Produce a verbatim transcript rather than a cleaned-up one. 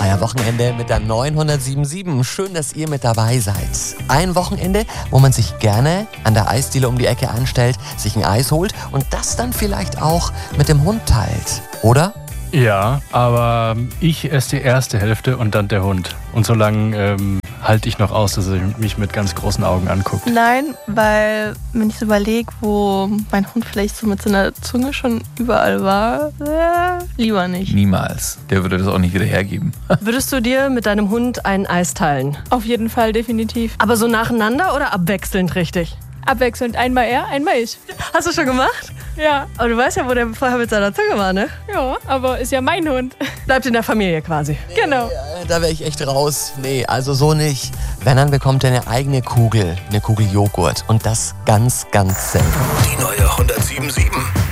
Euer Wochenende mit der neunhundertsiebenundsiebzig. Schön, dass ihr mit dabei seid. Ein Wochenende, wo man sich gerne an der Eisdiele um die Ecke anstellt, sich ein Eis holt und das dann vielleicht auch mit dem Hund teilt, oder? Ja, aber ich esse die erste Hälfte und dann der Hund. Und so lange ähm, halte ich noch aus, dass er mich mit ganz großen Augen anguckt. Nein, weil wenn ich so überlege, wo mein Hund vielleicht so mit seiner Zunge schon überall war, äh, lieber nicht. Niemals. Der würde das auch nicht wieder hergeben. Würdest du dir mit deinem Hund ein Eis teilen? Auf jeden Fall, definitiv. Aber so nacheinander oder abwechselnd richtig? Abwechselnd, einmal er, einmal ich. Hast du schon gemacht? Ja. Aber du weißt ja, wo der vorher mit seiner Zunge war, ne? Ja, aber ist ja mein Hund. Bleibt in der Familie quasi. Genau. Äh, Da wäre ich echt raus. Nee, also so nicht. Wenn, dann bekommt er eine eigene Kugel, eine Kugel Joghurt. Und das ganz, ganz selten. Die neue hundertsiebenundsiebzig.